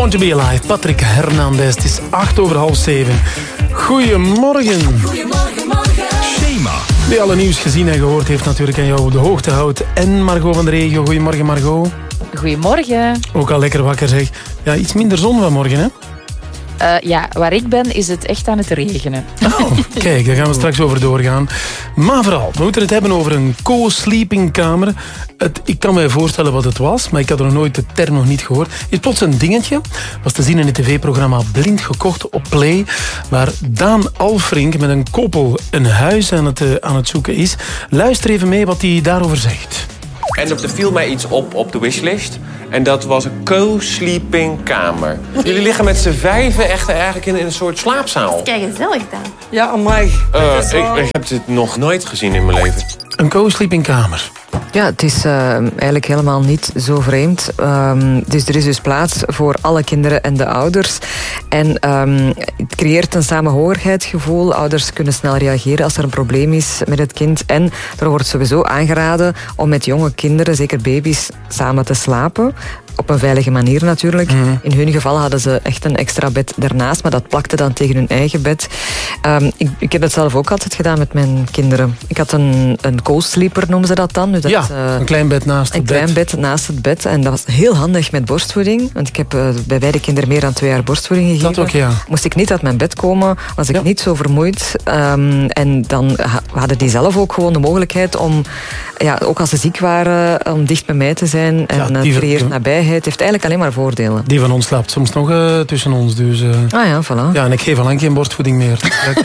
Born to be Alive, Patrick Hernandez. Het is 7:08. Goedemorgen. Goedemorgen, morgen. Shema. Die alle nieuws gezien en gehoord heeft natuurlijk aan jou op de hoogte houdt. En Margot van de regio. Goedemorgen, Margot. Goedemorgen. Ook al lekker wakker zeg. Ja, iets minder zon vanmorgen, hè? Ja, waar ik ben is het echt aan het regenen. Oh, kijk, daar gaan we straks over doorgaan. Maar vooral, we moeten het hebben over een co-sleeping kamer. Ik kan me voorstellen wat het was, maar ik had er nog nooit de term nog niet gehoord. Is plots een dingetje. Was te zien in het tv-programma Blind gekocht op Play, waar Daan Alfrink met een koppel een huis aan het zoeken is. Luister even mee wat hij daarover zegt. En er viel mij iets op de wishlist. En dat was een co-sleeping kamer. Jullie liggen met z'n vijven echt eigenlijk in een soort slaapzaal. Kijk, gezellig dan. Ja, amai. Ik heb dit nog nooit gezien in mijn leven. Een co-sleeping kamer. Ja, het is eigenlijk helemaal niet zo vreemd. Dus er is dus plaats voor alle kinderen en de ouders. En het creëert een samenhorigheidsgevoel. Ouders kunnen snel reageren als er een probleem is met het kind. En er wordt sowieso aangeraden om met jonge kinderen, zeker baby's, samen te slapen. Op een veilige manier natuurlijk. In hun geval hadden ze echt een extra bed daarnaast, maar dat plakte dan tegen hun eigen bed. Ik heb dat zelf ook altijd gedaan met mijn kinderen. Ik had een co-sleeper, noemen ze dat dan. Dus dat, een klein bed naast het bed. Een klein bed naast het bed. En dat was heel handig met borstvoeding. Want ik heb bij beide kinderen meer dan 2 jaar borstvoeding gegeven. Dat ook, ja. Moest ik niet uit mijn bed komen, was ik niet zo vermoeid. En dan hadden die zelf ook gewoon de mogelijkheid om, ook als ze ziek waren, om dicht bij mij te zijn. En het creëert nabijheid. Het heeft eigenlijk alleen maar voordelen. Die van ons slaapt soms nog tussen ons. Dus, voilà. Ja, en ik geef al lang geen borstvoeding meer.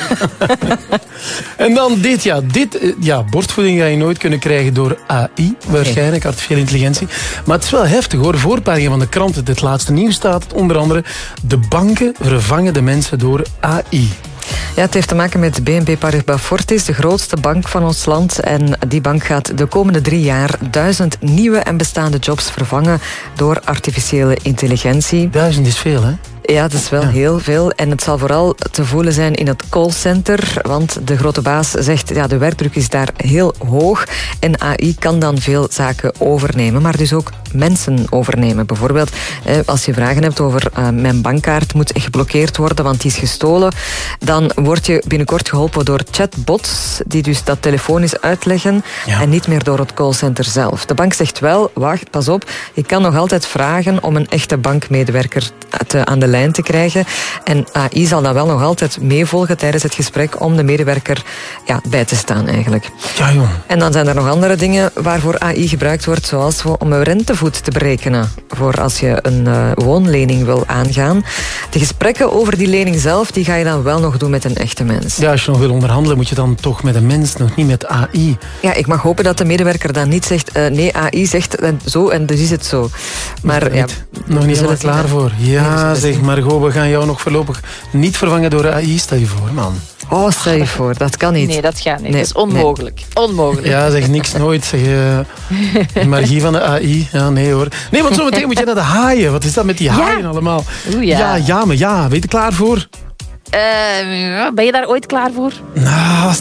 En dan dit. Borstvoeding ga je nooit kunnen krijgen door AI. Waarschijnlijk, artificiële intelligentie. Maar het is wel heftig hoor. Voorpagina van de krant, dit laatste nieuws staat het onder andere: de banken vervangen de mensen door AI. Ja, het heeft te maken met BNP Paribas Fortis, de grootste bank van ons land. En die bank gaat de komende 3 jaar 1000 nieuwe en bestaande jobs vervangen door artificiële intelligentie. 1000 is veel, hè? Ja, dat is wel heel veel. En het zal vooral te voelen zijn in het callcenter. Want de grote baas zegt, de werkdruk is daar heel hoog. En AI kan dan veel zaken overnemen. Maar dus ook mensen overnemen. Bijvoorbeeld, als je vragen hebt over mijn bankkaart moet geblokkeerd worden, want die is gestolen. Dan word je binnenkort geholpen door chatbots, die dus dat telefonisch uitleggen. Ja. En niet meer door het callcenter zelf. De bank zegt wel, wacht, pas op. Je kan nog altijd vragen om een echte bankmedewerker aan de lijn te krijgen. En AI zal dan wel nog altijd meevolgen tijdens het gesprek om de medewerker bij te staan eigenlijk. Ja, joh. En dan zijn er nog andere dingen waarvoor AI gebruikt wordt, zoals om een rentevoet te berekenen voor als je een woonlening wil aangaan. De gesprekken over die lening zelf, die ga je dan wel nog doen met een echte mens. Ja, als je nog wil onderhandelen, moet je dan toch met een mens, nog niet met AI. Ja, ik mag hopen dat de medewerker dan niet zegt, nee, AI zegt zo en dus is het zo. Maar nog niet helemaal klaar voor. Ja, zeg Margot, we gaan jou nog voorlopig niet vervangen door AI, stel je voor, man. Oh, stel je voor, dat kan niet. Nee, dat gaat niet. Dat is onmogelijk. Onmogelijk. Ja, zeg niks nooit. Zeg, magie van de AI. Ja, nee hoor. Nee, want zometeen moet je naar de haaien. Wat is dat met die haaien allemaal? Oeh, ja. Maar ben je er klaar voor? Ben je daar ooit klaar voor? Nou,